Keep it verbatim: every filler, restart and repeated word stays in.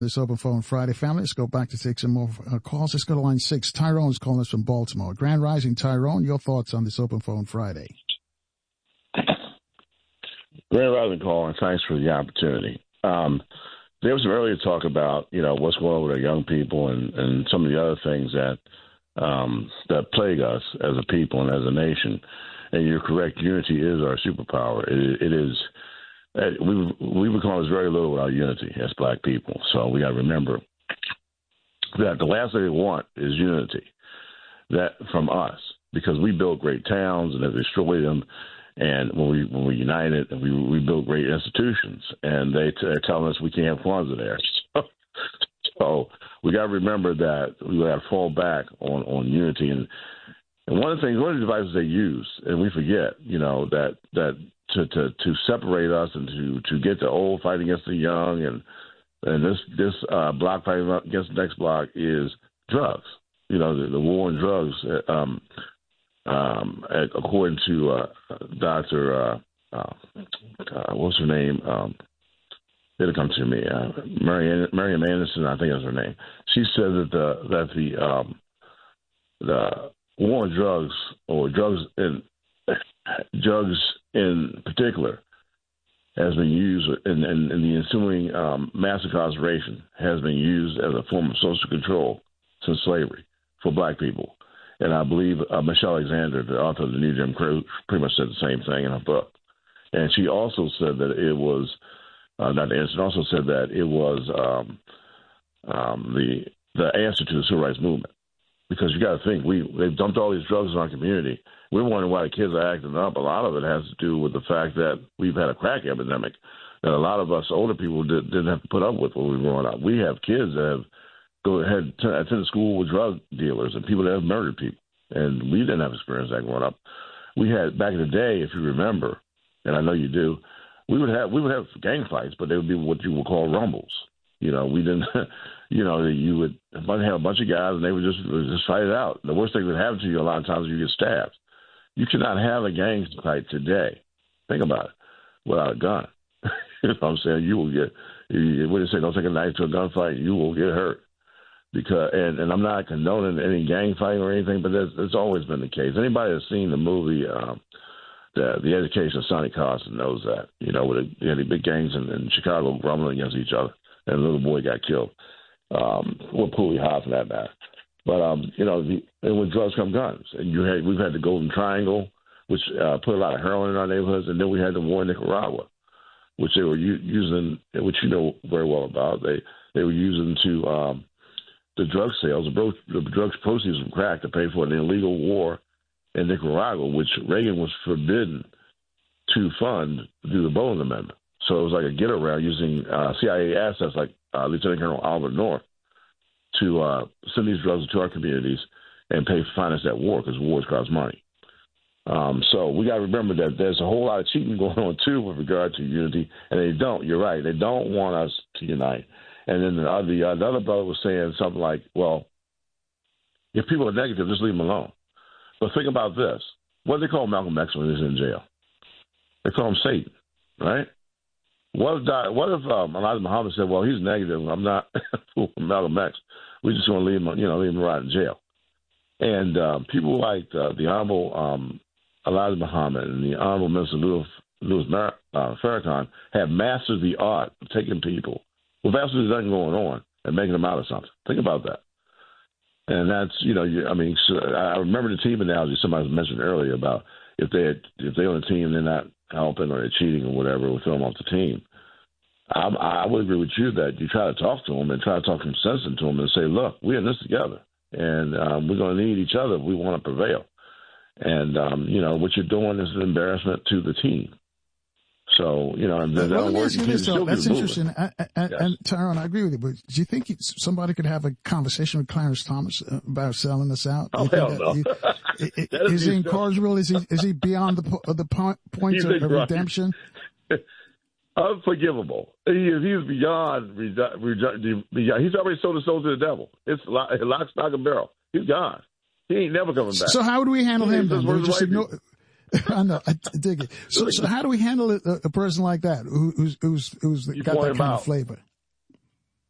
This Open Phone Friday, family. Let's go back to take some more uh, calls. Let's go to line six. Tyrone's calling us from Baltimore. Grand Rising, Tyrone, your thoughts on this Open Phone Friday? Grand Rising call, and thanks for the opportunity. Um, there was some earlier talk about, you know, what's going on with our young people and, and some of the other things that um, that plague us as a people and as a nation. And you're correct, unity is our superpower. It, it is. We we've accomplished very little without unity as black people. So we got to remember that the last thing we want is unity that from us, because we built great towns and have destroyed them. And when we when we united and we we built great institutions, and they t- they're telling us we can't have Kwanzaa there. So, so we got to remember that we got to fall back on, on unity. And and one of the things, one of the devices they use, and we forget, you know, that that. To, to to separate us and to, to get the old fighting against the young, and and this this uh, block fighting against the next block is drugs. You know, the, the war on drugs. Um, um, according to uh, Doctor Uh, uh, uh, what's her name? Um, it'll come to me. Uh, Marian Marian Anderson, I think is her name. She said that the that the um, the war on drugs or drugs in drugs in particular has been used in, in, in the ensuing um, mass incarceration has been used as a form of social control since slavery for black people. And I believe uh, Michelle Alexander, the author of The New Jim Crow, pretty much said the same thing in her book. And she also said that it was, uh, not the answer, also said that it was um, um, the the answer to the civil rights movement. Because you got to think, we they've dumped all these drugs in our community. We're wondering why the kids are acting up. A lot of it has to do with the fact that we've had a crack epidemic that a lot of us older people did, didn't have to put up with when we were growing up. We have kids that have go ahead to attend school with drug dealers and people that have murdered people, and we didn't have experience that growing up. We had back in the day, if you remember, and I know you do, we would have we would have gang fights, but they would be what you would call rumbles. You know, we didn't. You know, you would have a bunch of guys and they would just just fight it out. The worst thing that would happen to you a lot of times is you get stabbed. You cannot have a gang fight today. Think about it. Without a gun. You know what I'm saying? You will get, you, when they say don't take a knife to a gunfight, you will get hurt. Because and, and I'm not condoning any gang fighting or anything, but that's, that's always been the case. Anybody that's seen the movie, um, the the Education of Sonny Carson knows that. You know, with the, the big gangs in, in Chicago grumbling against each other, and a little boy got killed. Um, or Cooley High for that matter. But, um, you know, the, and with drugs come guns. And you had, we've had the Golden Triangle, which uh, put a lot of heroin in our neighborhoods. And then we had the war in Nicaragua, which they were u- using, which you know very well about. They they were using to um, the drug sales, the, bro- the drugs proceeds from crack to pay for an illegal war in Nicaragua, which Reagan was forbidden to fund through the Bowen Amendment. So it was like a get around using uh, C I A assets like uh, Lieutenant Colonel Albert North to uh, send these drugs to our communities and pay finance that war, because wars cost money. Um, so we got to remember that there's a whole lot of cheating going on, too, with regard to unity. And they don't. You're right. They don't want us to unite. And then the, uh, the, uh, the other brother was saying something like, well, if people are negative, just leave them alone. But think about this. What do they call Malcolm X when he's in jail? They call him Satan, right? What if, what if um, Elijah Muhammad said, well, he's negative. I'm not fooling Malcolm X. We just want to leave him, you know, leave him right in jail. And uh, people like uh, the Honorable um, Elijah Muhammad and the Honorable Minister Louis, Louis Mar- uh, Farrakhan have mastered the art of taking people with absolutely nothing going on and making them out of something. Think about that. And that's, you know, you, I mean, so I remember the team analogy somebody mentioned earlier about if they had, if they're on a team, they're not helping or they're cheating or whatever, we'll throw them off the team. I, I would agree with you that you try to talk to them and try to talk some sense into them and say, look, we're in this together, and um, we're going to need each other if we want to prevail. And, um, you know, what you're doing is an embarrassment to the team. So, you know, and well, well, let me ask you this, though. That's interesting. I, I, yes. And, Tyrone, I agree with you, but do you think somebody could have a conversation with Clarence Thomas about selling this out? Oh, hell no. He, is, is he incorrigible? Is he, is he beyond the, the point, point of, of right. redemption? Unforgivable. He is, he's beyond, beyond. He's already sold his soul to the devil. It's lock, lock, stock, and barrel. He's gone. He ain't never coming back. So how do we handle he him then? Do we just ignore? People. I know, I dig it. So, so how do we handle a, a person like that who, who's who's who's you got that kind out. of flavor?